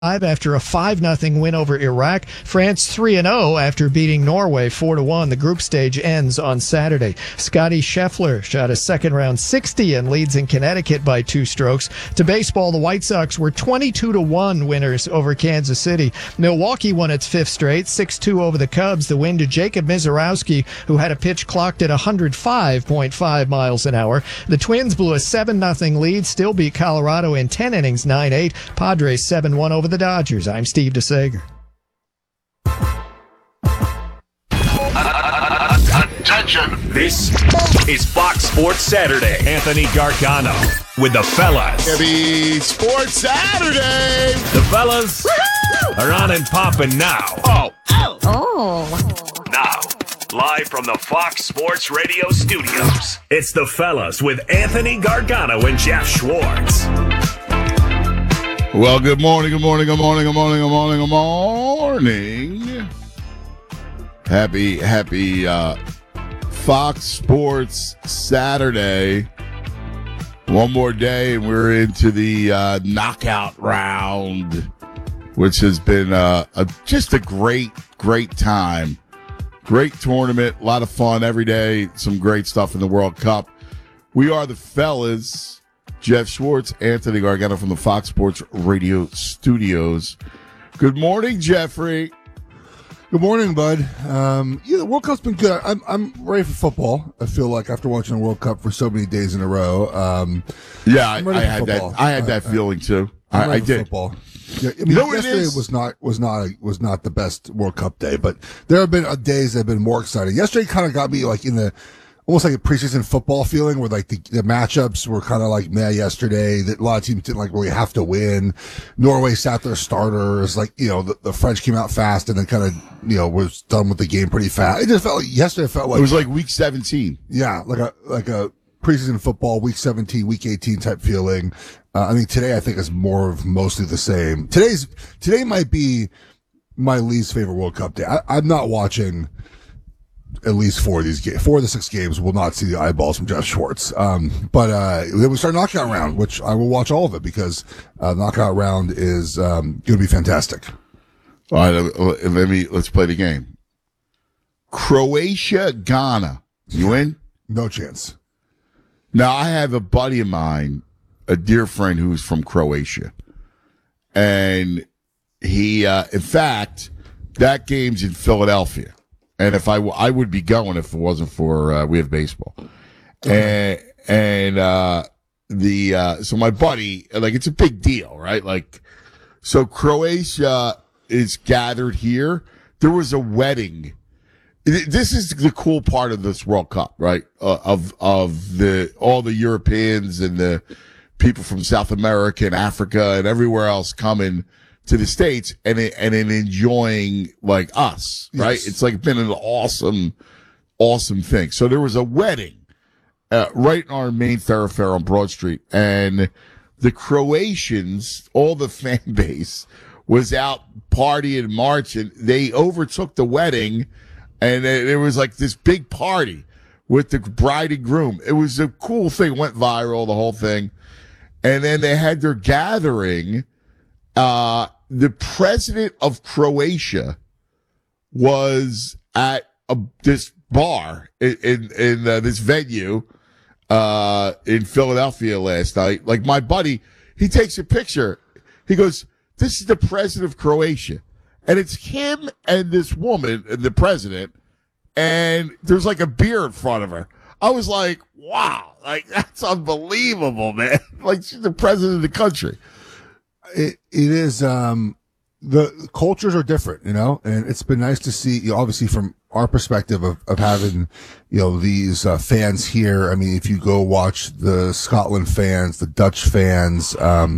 after a 5-0 win over Iraq. France 3-0 after beating Norway 4-1. The group stage ends on Saturday. Scotty Scheffler shot a second-round 60 and leads in Connecticut by 2 strokes. To baseball, the White Sox were 22-1 winners over Kansas City. Milwaukee won its 5th straight, 6-2 over the Cubs. The win to Jacob Misiorowski, who had a pitch clocked at 105.5 miles an hour. The Twins blew a 7-0 lead, still beat Colorado in 10 innings, 9-8. Padres 7-1 over the Dodgers. I'm Steve DeSager. Attention! This is Fox Sports Saturday. Anthony Gargano with the fellas. Happy Sports Saturday! The fellas are on and popping now. Now, live from the Fox Sports Radio studios, it's the fellas with Anthony Gargano and Jeff Schwartz. Well, good morning. Happy Fox Sports Saturday. One more day, and we're into the knockout round, which has been just a great time. Great tournament, a lot of fun every day, some great stuff in the World Cup. We are the fellas. Jeff Schwartz, Anthony Gargano from the Fox Sports Radio studios. Good morning, Jeffrey. Good morning, bud. The World Cup's been good. I'm ready for football. I feel like after watching the World Cup for so many days in a row. I had that feeling too. I did. Football. Yeah, I mean, yesterday was not the best World Cup day, but there have been days that have been more exciting. Yesterday kind of got me like in the almost like a preseason football feeling where like the matchups were kind of like meh yesterday, that a lot of teams didn't like really have to win. Norway sat their starters, like, the French came out fast and then kind of, was done with the game pretty fast. It just felt like yesterday felt like it was like week 17. Yeah. Like a preseason football, week 17, week 18 type feeling. I think today is more of mostly the same. Today might be my least favorite World Cup day. I'm not watching at least 4 of the 6 games. Will not see the eyeballs from Jeff Schwartz. But then we start knockout round, which I will watch all of it because knockout round is going to be fantastic. All right, let's play the game. Croatia, Ghana. You in? No chance. Now, I have a buddy of mine, a dear friend who's from Croatia. And he, in fact, that game's in Philadelphia. And if I would be going if it wasn't for, we have baseball. Okay. So my buddy, like, it's a big deal, right? Like, so Croatia is gathered here. There was a wedding. This is the cool part of this World Cup, right? Of all the Europeans and the people from South America and Africa and everywhere else coming to the States and enjoying like us, right? Yes. It's like been an awesome thing. So there was a wedding, right in our main thoroughfare on Broad Street, and the Croatians, all the fan base was out partying, marching. They overtook the wedding, and there was like this big party with the bride and groom. It was a cool thing, went viral, the whole thing. And then they had their gathering. The president of Croatia was at this bar in this venue in Philadelphia last night. Like, my buddy, he takes a picture. He goes, "This is the president of Croatia," and it's him and this woman, the president, and there's like a beer in front of her. I was like, wow, like, that's unbelievable, man. Like, she's the president of the country. It is, the cultures are different, and it's been nice to see, obviously from our perspective of having, these, fans here. I mean, if you go watch the Scotland fans, the Dutch fans,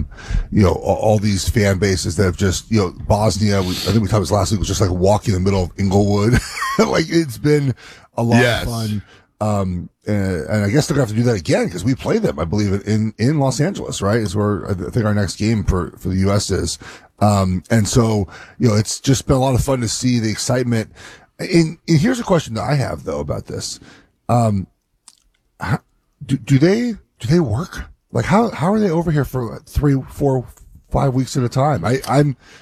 all these fan bases that have just, Bosnia, I think we talked about this last week, was just like walking in the middle of Inglewood. Like, it's been a lot of fun. And I guess they're going to have to do that again because we play them, I believe, in Los Angeles, right? Is where I think our next game for the U.S. is. And so, it's just been a lot of fun to see the excitement. And here's a question that I have though about this. Do they work? Like, how are they over here for 3, 4, 5 weeks at a time. I'm